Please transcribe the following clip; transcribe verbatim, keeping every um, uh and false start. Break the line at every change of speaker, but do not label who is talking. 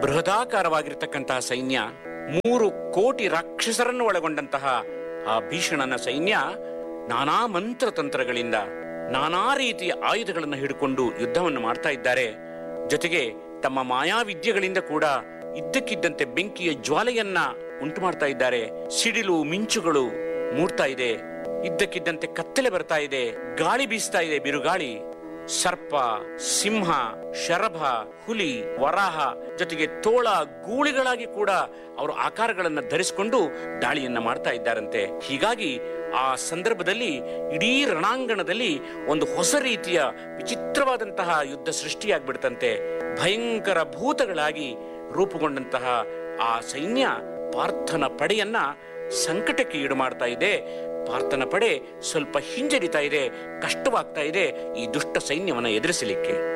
ಬೃಹದಾಕಾರವಾಗಿರ್ತಕ್ಕಂತಹ ಸೈನ್ಯ, ಮೂರು ಕೋಟಿ ರಾಕ್ಷಸರನ್ನು ಒಳಗೊಂಡಂತಹ ಆ ಭೀಷಣನ ಸೈನ್ಯ ನಾನಾ ಮಂತ್ರತಂತ್ರಗಳಿಂದ ನಾನಾ ರೀತಿಯ ಆಯುಧಗಳನ್ನು ಹಿಡ್ಕೊಂಡು ಯುದ್ಧವನ್ನು ಮಾಡ್ತಾ ಇದ್ದಾರೆ. ಜೊತೆಗೆ ತಮ್ಮ ಮಾಯಾವಿದ್ಯೆಗಳಿಂದ ಕೂಡ ಇದ್ದಕ್ಕಿದ್ದಂತೆ ಬೆಂಕಿಯ ಜ್ವಾಲೆಯನ್ನ ಉಂಟು ಮಾಡ್ತಾ ಇದ್ದಾರೆ. ಸಿಡಿಲು ಮಿಂಚುಗಳು ಮೂಡ್ತಾ ಇದೆ, ಇದ್ದಕ್ಕಿದ್ದಂತೆ ಕತ್ತಲೆ ಬರ್ತಾ ಇದೆ, ಗಾಳಿ ಬೀಸ್ತಾ ಇದೆ, ಬಿರುಗಾಳಿ. ಸರ್ಪ, ಸಿಂಹ, ಶರಭ, ಹುಲಿ, ವರಾಹ ಜೊತೆಗೆ ತೋಳ, ಗೂಳಿಗಳಾಗಿ ಕೂಡ ಅವರು ಆಕಾರಗಳನ್ನು ಧರಿಸಿಕೊಂಡು ದಾಳಿಯನ್ನ ಮಾಡ್ತಾ ಇದ್ದಾರಂತೆ. ಹೀಗಾಗಿ ಆ ಸಂದರ್ಭದಲ್ಲಿ ಇಡೀ ರಣಾಂಗಣದಲ್ಲಿ ಒಂದು ಹೊಸ ರೀತಿಯ ವಿಚಿತ್ರವಾದಂತಹ ಯುದ್ಧ ಸೃಷ್ಟಿಯಾಗ್ಬಿಡ್ತಂತೆ. ಭಯಂಕರ ಭೂತಗಳಾಗಿ ರೂಪುಗೊಂಡಂತಹ ಆ ಸೈನ್ಯ ಪಾರ್ಥನ ಪಡೆಯನ್ನ ಸಂಕಟಕ್ಕೆ ಈಡು ಮಾಡ್ತಾ ಇದೆ. ಪಾರ್ಥನ ಪಡೆ ಸ್ವಲ್ಪ ಹಿಂಜರಿತಾ ಇದೆ, ಕಷ್ಟವಾಗ್ತಾ ಇದೆ ಈ ದುಷ್ಟ ಸೈನ್ಯವನ್ನು ಎದುರಿಸಲಿಕ್ಕೆ.